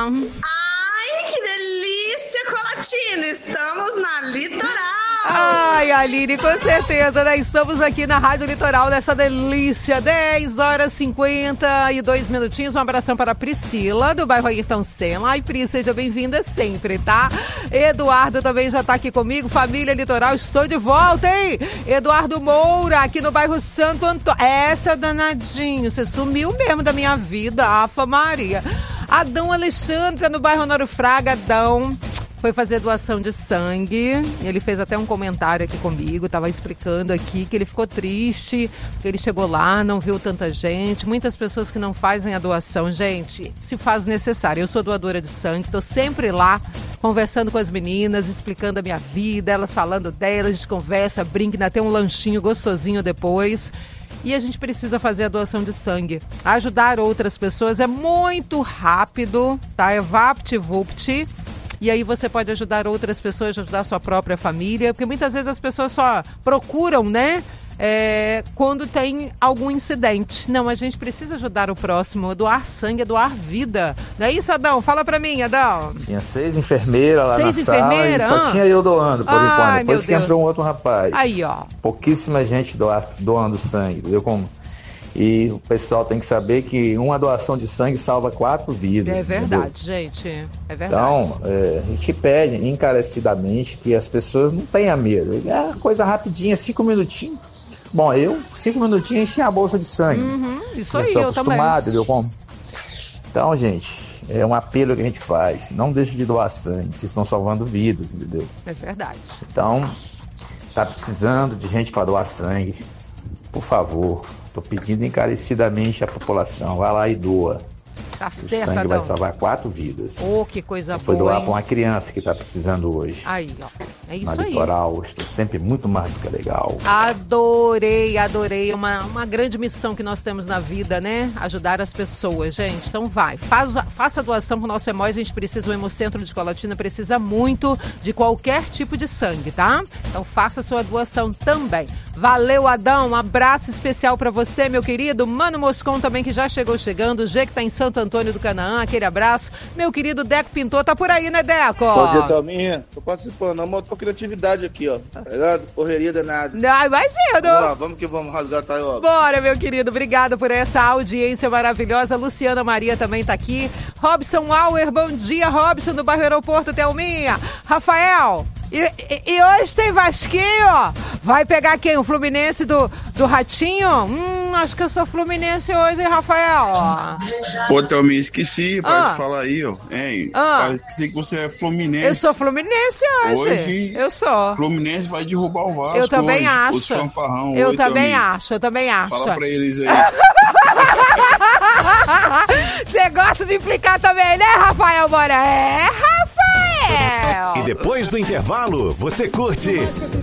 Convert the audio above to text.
Ai, que delícia, Colatina! Estamos na Litoral! Ai, Aline, com certeza, né? Estamos aqui na Rádio Litoral, nessa delícia, 10 horas 52 minutinhos. Um abração para a Priscila, do bairro Ayrton Senna. Ai, Pri, seja bem-vinda sempre, tá? Eduardo também já tá aqui comigo. Família Litoral, estou de volta, hein? Eduardo Moura, aqui no bairro Santo Antônio. Essa, danadinho, você sumiu mesmo da minha vida, Afa Maria. Adão Alexandre, no bairro Honório Fraga. Adão foi fazer doação de sangue. Ele fez até um comentário aqui comigo, tava explicando aqui que ele ficou triste, que ele chegou lá, não viu tanta gente, muitas pessoas que não fazem a doação. Gente, se faz necessário. Eu sou doadora de sangue, tô sempre lá conversando com as meninas, explicando a minha vida, elas falando delas, a gente conversa, brinca, ainda tem um lanchinho gostosinho depois. E a gente precisa fazer a doação de sangue. Ajudar outras pessoas é muito rápido, tá? É VaptVupt. E aí você pode ajudar outras pessoas, ajudar a sua própria família, porque muitas vezes as pessoas só procuram, né? Quando tem algum incidente. Não, a gente precisa ajudar o próximo, doar sangue, doar vida. Não é isso, Adão? Fala pra mim, Adão. Tinha 6 enfermeiras lá na enfermeiras? Sala e só tinha eu doando, por enquanto. Depois que Deus. entrou um outro rapaz. Aí, ó. Pouquíssima gente doando sangue, entendeu como? E o pessoal tem que saber que uma doação de sangue salva 4 vidas. É verdade, entendeu? gente. É verdade. Então, a gente pede encarecidamente que as pessoas não tenham medo. É uma coisa rapidinha, 5 minutinhos. Bom, 5 minutinhos enchi a bolsa de sangue. Isso aí, eu também. Entendeu como? Então, gente, é um apelo que a gente faz. Não deixe de doar sangue, vocês estão salvando vidas, entendeu? É verdade. Então, tá precisando de gente para doar sangue. Por favor, tô pedindo encarecidamente à população, vai lá e doa. Tá O certo, sangue Adão. vai salvar 4 vidas. Oh, que coisa Foi boa, doar hein? para uma criança que tá precisando hoje. Aí, ó. É isso Na aí. Litoral, estou sempre muito mais do que legal. Adorei. Uma grande missão que nós temos na vida, né? Ajudar as pessoas, gente. Então vai, faça a doação com o nosso Hemóis. A gente precisa, o Hemocentro de Colatina precisa muito de qualquer tipo de sangue, tá? Então faça a sua doação também. Valeu, Adão. Um abraço especial pra você, meu querido. Mano Moscon também, que já chegando. O G que tá em Santo Antônio do Canaã. Aquele abraço. Meu querido Deco Pintor tá por aí, né, Deco? Bom dia, Thelminha. Tô participando, não, mas eu tô criatividade aqui, ó. Tá ligado? Correria danada. Não, imagino. Vamos lá, vamos que vamos rasgar a taiola. Bora, meu querido. Obrigado por essa audiência maravilhosa. Luciana Maria também tá aqui. Robson Auer, bom dia, Robson, do bairro Aeroporto, Thelminha. Rafael, e hoje tem Vasquinho? Vai pegar quem? O Fluminense do Ratinho? Acho que eu sou Fluminense hoje, hein, Rafael? Pô, Thelminha, esqueci, pode falar aí, ó. Hein? Esqueci que você é Fluminense. Eu sou Fluminense hoje. Eu sou. Fluminense vai derrubar o Vasco. Eu também hoje. acho. Os fanfarrão. Eu Oi, também Thelminha. acho. Fala pra eles aí. Você gosta de implicar também, né, Rafael Moura? É, Rafael! E depois do intervalo, você curte